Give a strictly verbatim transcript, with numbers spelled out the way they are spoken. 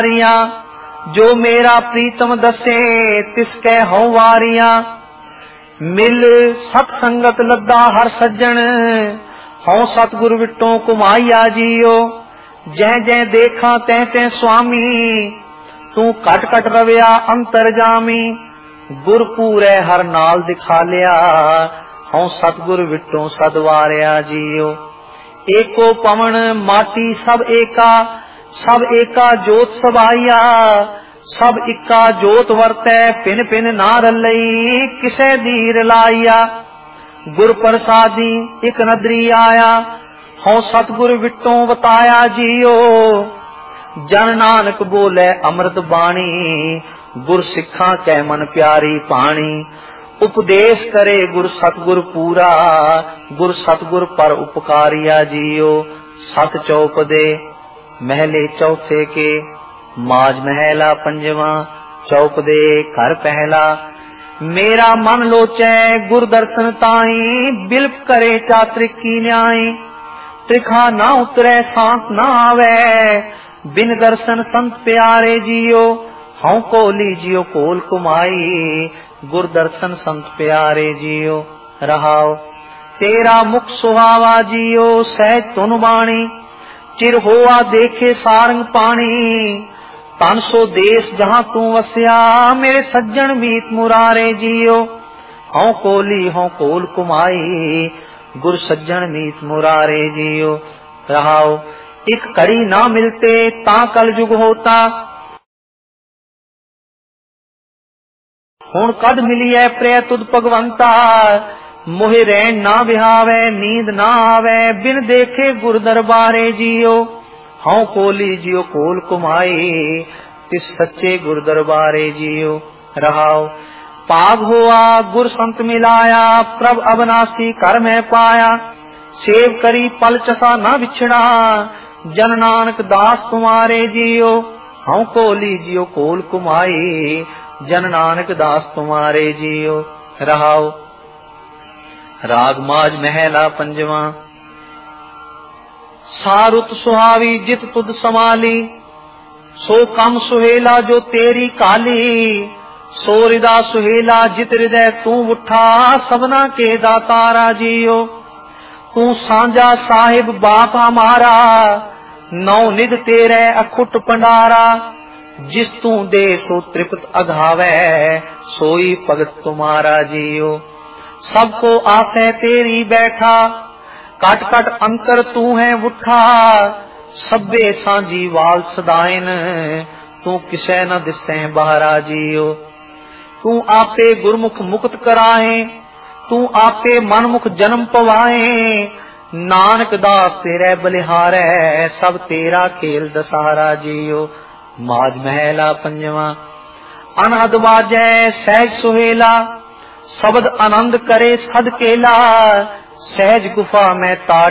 जो मेरा प्रीतम दसे तिसके हौ वारिया। मिल सत संगत लद्दा हर सज्जन हौ सतगुरु विटों कुमाइया जियो। जै जै देखा तै तै स्वामी तू कट कट रविया अंतर जामी। गुर पूरे हर नाल दिखा लिया हौ सतगुरु विटों सदवारिया जियो। एको पवन माटी सब एका सब एका जोत सबाइया। सब इक्का जोत वरतै पिन पिन ना रलई किसे दीर लाइया। गुर प्रसादी इक नदरी आया हौ सतगुर विटों बताया जियो। जन नानक बोले अमृत बाणी गुर सिखा कै मन प्यारी पाणी। उपदेश करे गुर सतगुर पूरा गुर सतगुर पर उपकारिया जियो। सत चौपदे महले चौथे के माज महला पंजवा चौपदे घर पहला। मेरा मन लोचै गुर दर्शन ताई बिल्प करे चात्रिक की न्याय। त्रिखा ना उतरे सांस ना आवे बिन दर्शन संत प्यारे जियो। हौ को लीजियो कोल कुमाई गुर दर्शन संत प्यारे जियो। रहाओ तेरा मुख सुहावा जियो सहज तुन बाणी। चिर होआ देखे सारंग पानी तन सो देश जहां तू वस्या। मेरे सज्जन मीत मुरारे जियो। हौ कोली हौ कोल कुमाई गुर सज्जन मीत मुरारे जियो। रहाओ एक कड़ी ना मिलते ता कल जुग होता। हुण कद मिलिए प्रिय तुद भगवंता। मोहे रैन ना बिहावे नींद ना आवे बिन देखे गुर दरबारे जियो। हौ कोली जियो कोल कुमाई तिस सच्चे गुर दरबारे जियो। रहाओ पाग हुआ गुर संत मिलाया प्रभ अविनाशी कर में पाया। सेव करी पल चसा ना बिछड़ा जन नानक दास तुम्हारे जियो। हौ कोली जियो कोल कुमाई जन नानक दास तुम्हारे जियो। रहाओ राग माज महला पंजवा। सारुत सुहावी जित तुद समाली सो कम सुहेला जो तेरी काली। सो हृदा सुहेला जित हृदय तू उठा सबना के दातारा जियो। तू सांझा साहिब बाप हमारा नौ निध तेरे अखुट पंडारा। जिस तू दे सो तृप्त अघावे सोई भगत तुम्हारा जियो। सबको आसे तेरी बैठा कट कट अंतर तू है उठा। सब्बे सांझी वाल सदाइन तू किसे न दिसे बहरा जियो। तू आपे गुरमुख मुक्त कराए तू आपे मनमुख जन्म पवाए। नानक दास तेरे बलिहारै सब तेरा खेल दसारा जियो। माज महला पंजवा। अनहद बाजै सहज सुहेला शब्द आनंद करे सद केला। सहज गुफा में ताड़